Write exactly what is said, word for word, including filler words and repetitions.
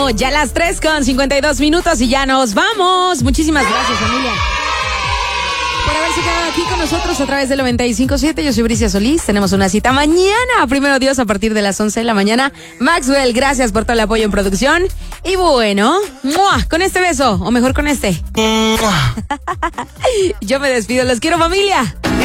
Bueno, ya las tres con cincuenta y dos minutos y ya nos vamos. Muchísimas gracias, familia, por haberse quedado aquí con nosotros a través del noventa y cinco punto siete. Yo soy Bricia Solís. Tenemos una cita mañana, primero Dios, a partir de las once de la mañana. Maxwell, gracias por todo el apoyo en producción. Y bueno, ¡mua! Con este beso, o mejor con este. Yo me despido. Los quiero, familia.